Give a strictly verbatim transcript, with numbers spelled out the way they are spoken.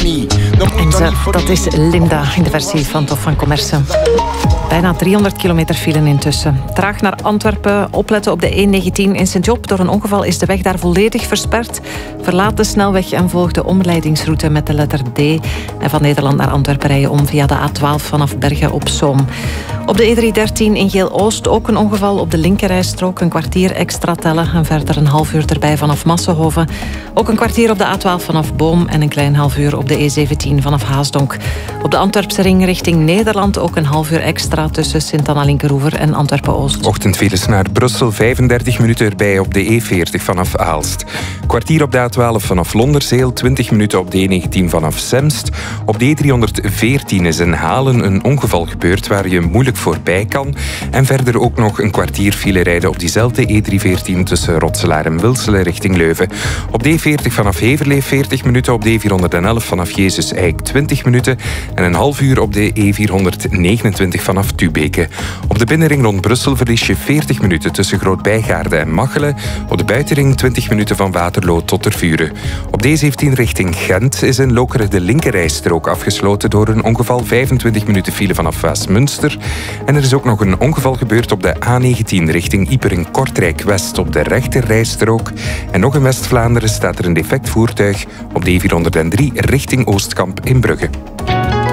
niet. En ze, dat is Linda in de versie van Tof van Commerce. Bijna driehonderd kilometer file intussen. Traag naar Antwerpen, opletten op de E negentien in Sint-Job. Door een ongeval is de weg daar volledig versperd. Verlaat de snelweg en volg de omleidingsroute met de letter D. En van Nederland naar Antwerpen rijden om via de A twaalf vanaf Bergen op Zoom. Op de E driehonderddertien in Geel-Oost ook een ongeval op de linkerrijstrook. Een kwartier extra tellen en verder een half uur erbij vanaf Massenhoven. Ook een kwartier op de A twaalf vanaf Boom en een klein half uur op de E zeventien vanaf Haasdonk. Op de Antwerpse ring richting Nederland ook een half uur extra tussen Sint-Anna-Linkeroever en Antwerpen-Oost. Ochtendfiles naar Brussel, vijfendertig minuten erbij op de E veertig vanaf Aalst. Kwartier op de A twaalf vanaf Londerzeel, twintig minuten op de E negentien vanaf Semst. Op de E driehonderdveertien is in Halen een ongeval gebeurd waar je moeilijk voorbij kan. En verder ook nog een kwartier file rijden op diezelfde E driehonderdveertien tussen Rotselaar en Wilselen richting Leuven. Op de E veertig vanaf Heverlee veertig minuten, op de E vierhonderdelf vanaf Jezus Eik twintig minuten en een half uur op de E vierhonderdnegenentwintig vanaf Tubeke. Op de binnenring rond Brussel verlies je veertig minuten tussen Groot-Bijgaarde en Machelen. Op de buitenring twintig minuten van Waterloo tot Tervuren. Op de E zeventien richting Gent is in Lokeren de linkerrijstrook afgesloten door een ongeval, vijfentwintig minuten file vanaf Westminster. En er is ook nog een ongeval gebeurd op de A negentien richting Iperen-Kortrijk-West op de rechterrijstrook. En nog in West-Vlaanderen staat er een defect voertuig op de E vierhonderddrie richting Oostkamp in Brugge.